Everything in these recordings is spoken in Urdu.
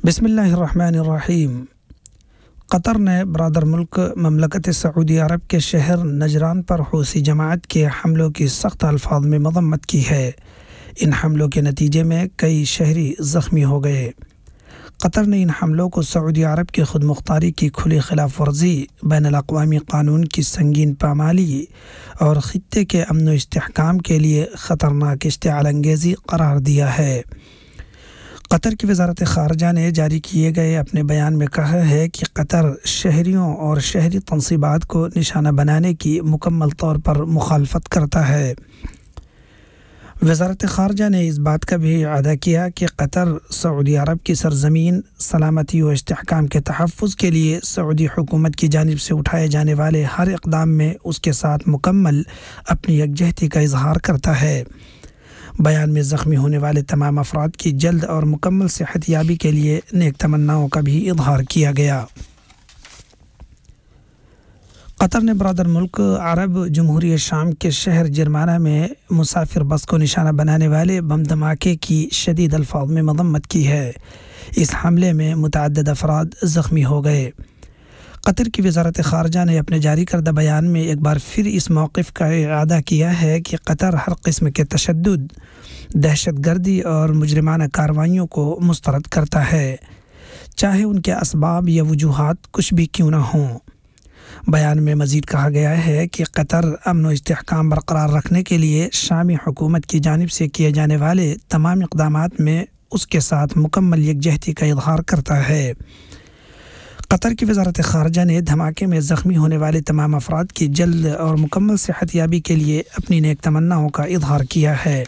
بسم اللہ الرحمن الرحیم۔ قطر نے برادر ملک مملکت سعودی عرب کے شہر نجران پر حوثی جماعت کے حملوں کی سخت الفاظ میں مذمت کی ہے۔ ان حملوں کے نتیجے میں کئی شہری زخمی ہو گئے۔ قطر نے ان حملوں کو سعودی عرب کی خود مختاری کی کھلی خلاف ورزی، بین الاقوامی قانون کی سنگین پامالی اور خطے کے امن و استحکام کے لیے خطرناک اشتعال انگیزی قرار دیا ہے۔ قطر کی وزارت خارجہ نے جاری کیے گئے اپنے بیان میں کہا ہے کہ قطر شہریوں اور شہری تنصیبات کو نشانہ بنانے کی مکمل طور پر مخالفت کرتا ہے۔ وزارت خارجہ نے اس بات کا بھی اعادہ کیا کہ قطر سعودی عرب کی سرزمین، سلامتی و استحکام کے تحفظ کے لیے سعودی حکومت کی جانب سے اٹھائے جانے والے ہر اقدام میں اس کے ساتھ مکمل اپنی یکجہتی کا اظہار کرتا ہے۔ بیان میں زخمی ہونے والے تمام افراد کی جلد اور مکمل صحت یابی کے لیے نیک تمناؤں کا بھی اظہار کیا گیا۔ قطر نے برادر ملک عرب جمہوریہ شام کے شہر جرمانہ میں مسافر بس کو نشانہ بنانے والے بم دھماکے کی شدید الفاظ میں مذمت کی ہے۔ اس حملے میں متعدد افراد زخمی ہو گئے۔ قطر کی وزارت خارجہ نے اپنے جاری کردہ بیان میں ایک بار پھر اس موقف کا اعادہ کیا ہے کہ قطر ہر قسم کے تشدد، دہشت گردی اور مجرمانہ کارروائیوں کو مسترد کرتا ہے، چاہے ان کے اسباب یا وجوہات کچھ بھی کیوں نہ ہوں۔ بیان میں مزید کہا گیا ہے کہ قطر امن و استحکام برقرار رکھنے کے لیے شامی حکومت کی جانب سے کیے جانے والے تمام اقدامات میں اس کے ساتھ مکمل یکجہتی کا اظہار کرتا ہے۔ قطر کی وزارت خارجہ نے دھماکے میں زخمی ہونے والے تمام افراد کی جلد اور مکمل صحت یابی کے لیے اپنی نیک تمناؤں کا اظہار کیا ہے۔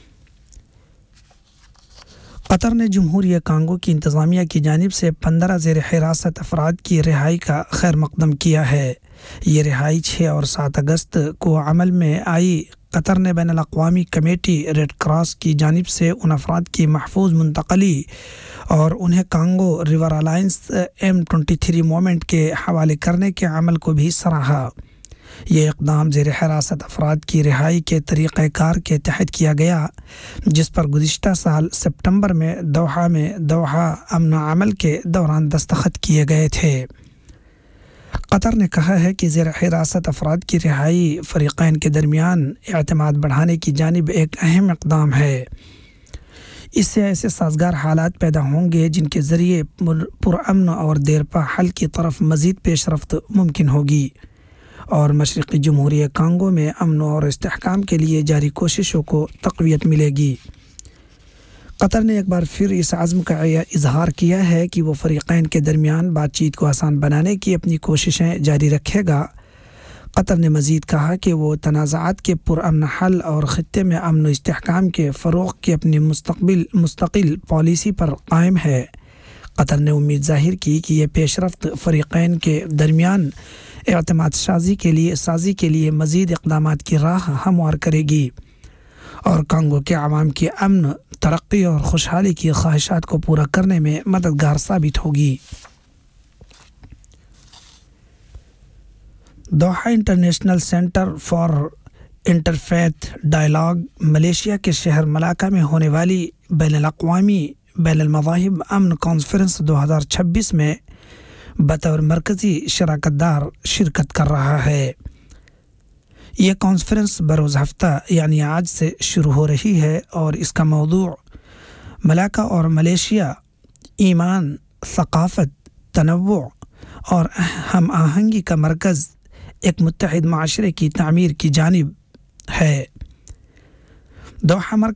قطر نے جمہوریہ کانگو کی انتظامیہ کی جانب سے 15 زیر حراست افراد کی رہائی کا خیر مقدم کیا ہے۔ یہ رہائی 6 اور 7 اگست کو عمل میں آئی۔ قطر نے بین الاقوامی کمیٹی ریڈ کراس کی جانب سے ان افراد کی محفوظ منتقلی اور انہیں Congo river alliance M23 movement کے حوالے کرنے کے عمل کو بھی سراہا۔ یہ اقدام زیر حراست افراد کی رہائی کے طریقہ کار کے تحت کیا گیا، جس پر گزشتہ سال سپتمبر میں دوحہ امن عمل کے دوران دستخط کیے گئے تھے۔ قطر نے کہا ہے کہ زیر حراست افراد کی رہائی فریقین کے درمیان اعتماد بڑھانے کی جانب ایک اہم اقدام ہے۔ اس سے ایسے سازگار حالات پیدا ہوں گے جن کے ذریعے پرامن اور دیرپا حل کی طرف مزید پیش رفت ممکن ہوگی اور مشرقی جمہوریہ کانگو میں امن اور استحکام کے لیے جاری کوششوں کو تقویت ملے گی۔ قطر نے ایک بار پھر اس عزم کا اظہار کیا ہے کہ وہ فریقین کے درمیان بات چیت کو آسان بنانے کی اپنی کوششیں جاری رکھے گا۔ قطر نے مزید کہا کہ وہ تنازعات کے پرامن حل اور خطے میں امن و استحکام کے فروغ کی اپنی مستقل پالیسی پر قائم ہے۔ قطر نے امید ظاہر کی کہ یہ پیش رفت فریقین کے درمیان اعتماد سازی کے لیے مزید اقدامات کی راہ ہموار کرے گی اور کانگو کے عوام کی امن، ترقی اور خوشحالی کی خواہشات کو پورا کرنے میں مددگار ثابت ہوگی۔ Doha international centre for interfaith dialogue Malaysia کے شہر ملاکہ میں ہونے والی بین الاقوامی بین المذاہب امن کانفرنس 2026 میں بطور مرکزی شراکت دار شرکت کر رہا ہے۔ یہ کانفرنس بروز ہفتہ یعنی آج سے شروع ہو رہی ہے اور اس کا موضوع ملاکہ اور ملیشیا، ایمان، ثقافت، تنوع اور ہم آہنگی کا مرکز، ایک متحد معاشرے کی تعمیر کی جانب ہے۔ دوحہ